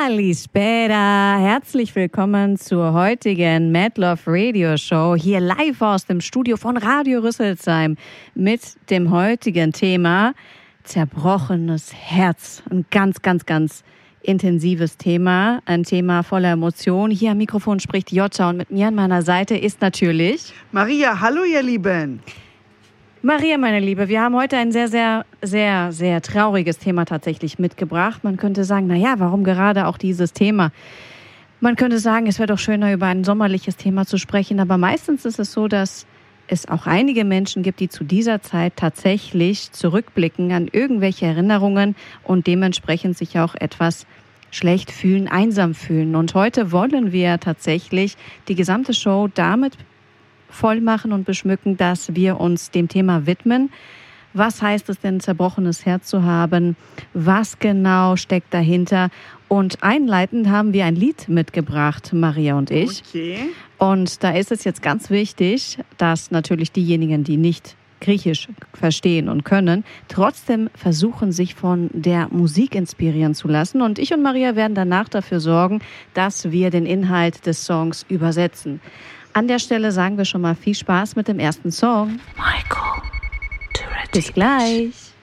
Kalispera, herzlich willkommen zur heutigen Mad Love Radio Show, hier live aus dem Studio von Radio Rüsselsheim mit dem heutigen Thema zerbrochenes Herz. Ein ganz intensives Thema, ein Thema voller Emotionen. Hier am Mikrofon spricht Jutta und mit mir an meiner Seite ist natürlich Maria. Hallo ihr Lieben. Maria, meine Liebe, wir haben heute ein sehr trauriges Thema tatsächlich mitgebracht. Man könnte sagen, warum gerade auch dieses Thema? Man könnte sagen, es wäre doch schöner, über ein sommerliches Thema zu sprechen. Aber meistens ist es so, dass es auch einige Menschen gibt, die zu dieser Zeit tatsächlich zurückblicken an irgendwelche Erinnerungen und dementsprechend sich auch etwas schlecht fühlen, einsam fühlen. Und heute wollen wir tatsächlich die gesamte Show damit voll machen und beschmücken, dass wir uns dem Thema widmen. Was heißt es denn, zerbrochenes Herz zu haben? Was genau steckt dahinter? Und einleitend haben wir ein Lied mitgebracht, Maria und ich. Okay. Und da ist es jetzt ganz wichtig, dass natürlich diejenigen, die nicht Griechisch verstehen und können, trotzdem versuchen, sich von der Musik inspirieren zu lassen. Und ich und Maria werden danach dafür sorgen, dass wir den Inhalt des Songs übersetzen. An der Stelle sagen wir schon mal viel Spaß mit dem ersten Song. Michael, Bis gleich.